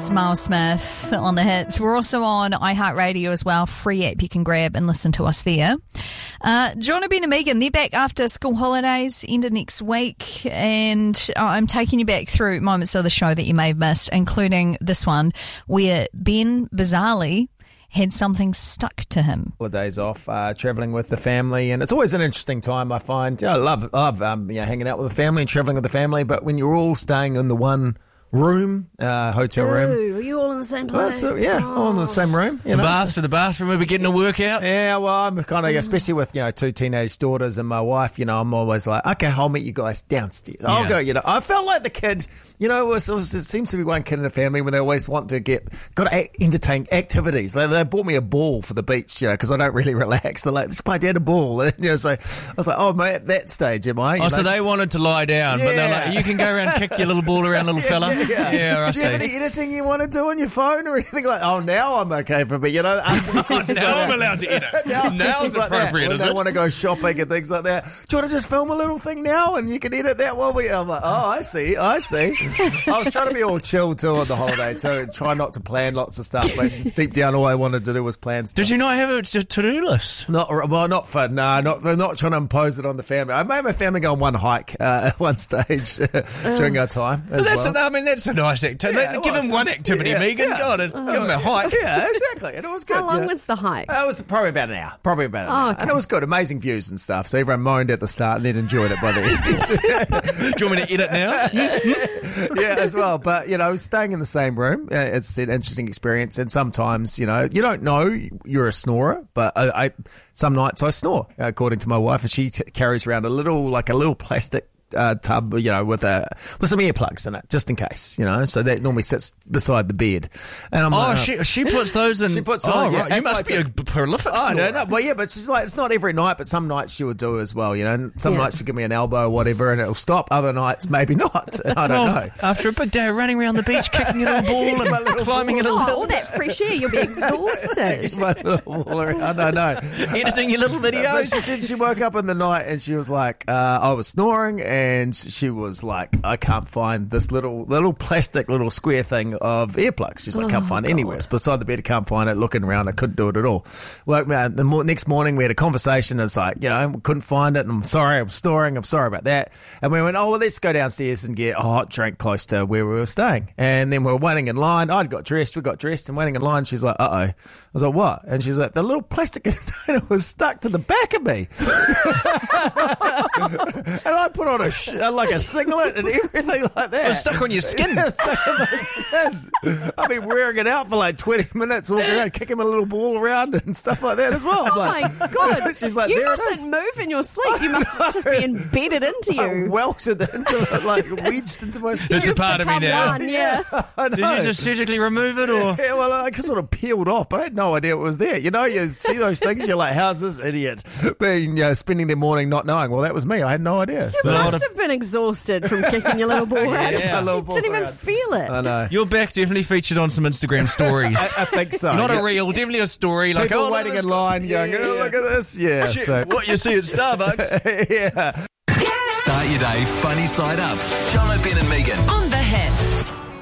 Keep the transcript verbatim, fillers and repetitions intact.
That's Miles Smith on the hits. We're also on iHeartRadio as well. Free app you can grab and listen to us there. Uh, John, Ben and Megan, they're back after school holidays, end of next week, and I'm taking you back through moments of the show that you may have missed, including this one where Ben bizarrely had something stuck to him. Couple of days off, uh, travelling with the family, and it's always an interesting time, I find. You know, I love, love um, you know, hanging out with the family and travelling with the family, but when you're all staying in the one room, uh, hotel room. Ooh, are you all in the same place? Well, so, yeah, oh. all in the same room. You The know, bath so- to the bathroom, we were getting a workout. Yeah, well, I'm kind of, especially with, you know, two teenage daughters and my wife, you know, I'm always like, okay, I'll meet you guys downstairs. I'll Yeah. go, you know. I felt like the kid, you know, it, was, it, was, it seems to be one kid in a family when they always want to get, got to act, entertain activities. They, they bought me a ball for the beach, you know, because I don't really relax. They're like, let's play Dad a ball. And, you know, so I was like, oh, mate, at that stage, am I? You Oh, know, so they wanted to lie down, but they're Yeah. like, you can go around and kick your little ball around, little fella. Yeah, yeah I Do you have see. any editing you want to do on your phone or anything like? Oh, now I'm okay for me. You know, asking me questions Now like I'm that. allowed to edit. Now Now's questions like that, appropriate, when is they it? want to go shopping and things like that. Do you want to just film a little thing now and you can edit that while we? I'm like, oh, I see, I see. I was trying to be all chill too on the holiday too, and try not to plan lots of stuff. But deep down, all I wanted to do was plan stuff. Did you not have a to- to-do list? Not well, not for no, not they're not trying to impose it on the family. I made my family go on one hike uh, at one stage during our time. As Well, that's well. a, I mean, that's a nice activity. Yeah, it Give was. them one activity, Yeah, Megan. yeah. God, and give them a hike. Yeah, exactly, and it was good. How long yeah. was the hike? Uh, It was probably about an hour. Probably about an Oh, hour. okay. And it was good. Amazing views and stuff. So everyone moaned at the start and then enjoyed it by the end. Do you want me to edit now? Yeah, as well. But, you know, staying in the same room, uh, it's an interesting experience. And sometimes, you know, you don't know you're a snorer, but I, I some nights I snore, according to my wife. And she t- carries around a little, like a little plastic Uh, tub, you know, with a with some earplugs in it, just in case, you know. So that normally sits beside the bed. And I'm Oh, like, she she puts those in. She puts oh, on, yeah, right. You and must like be a to- prolific Oh, snorer. no, no. Well, yeah, but she's like, it's not every night, but some nights she would do as well, you know. And some Yeah. nights she'll give me an elbow or whatever and it'll stop. Other nights, maybe not. I don't Well, know. After a big day of running around the beach, kicking a little ball and My little climbing a ball. little Oh, all that fresh air, you'll be exhausted. My little wall around, I know. editing your little But videos. she said she woke up in the night and she was like, uh, I was snoring and she was like, I can't find this little little plastic little square thing of earplugs. She's like, Oh, can't find it God. anywhere. It's beside the bed, I can't find it. Looking around, I couldn't do it at all. Woke me up. The mo- next morning we had a conversation. It's like, you know, couldn't find it. And I'm sorry, I'm snoring. I'm sorry about that. And we went, oh, well, let's go downstairs and get a hot drink close to where we were staying. And then we were waiting in line. I'd got dressed. We got dressed and waiting in line. She's like, uh-oh. I was like, what? And she's like, the little plastic container was stuck to the back of me. And I put on a sh- like a singlet and everything like that. It was stuck on your skin. Yeah, it's stuck on my skin. I've been wearing it out for like twenty minutes, walking around, kicking my little ball around and stuff like that as well. I'm Oh like, my God. She's like, you there it mustn't is. move in your sleep. You must just be embedded into I you. welted into it, like wedged into my skin. It's a part of me Become now. one, yeah. I know. Did you just surgically remove it, or Yeah, well, I sort of peeled off, but I had no idea it was there. You know, you see those things, you're like, how's this idiot been, you know, spending their morning not knowing? Well, that was me. I had no idea. You So, must have been exhausted from kicking your little ball around. Yeah. My little You ball didn't even around. feel it. I know. your back definitely featured on some Instagram stories? I think so. Not yeah. a reel, definitely a story. Like, People oh, look at waiting this in line going, oh, look at this. Yeah. Shit, So, what you see at Starbucks. yeah. Start your day funny side up. John O'Brien and Megan. On